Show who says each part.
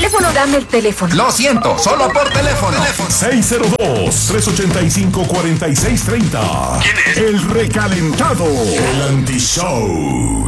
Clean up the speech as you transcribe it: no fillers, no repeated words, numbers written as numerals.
Speaker 1: teléfono, dame el teléfono.
Speaker 2: Lo siento, solo por teléfono.
Speaker 3: 602-385-4630.
Speaker 4: ¿Quién es?
Speaker 3: El recalentado. El anti-show.